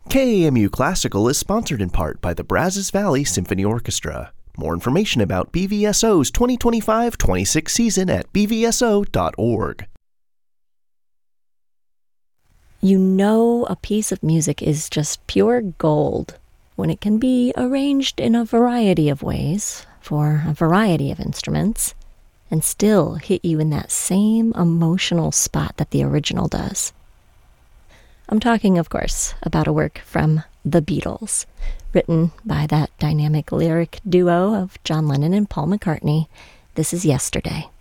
KAMU Classical is sponsored in part by the Brazos Valley Symphony Orchestra. More information about BVSO's 2025-26 season at bvso.org. You know a piece of music is just pure gold when it can be arranged in a variety of ways for a variety of instruments and still hit you in that same emotional spot that the original does. I'm talking, of course, about a work from The Beatles, written by that dynamic lyric duo of John Lennon and Paul McCartney. This is Yesterday.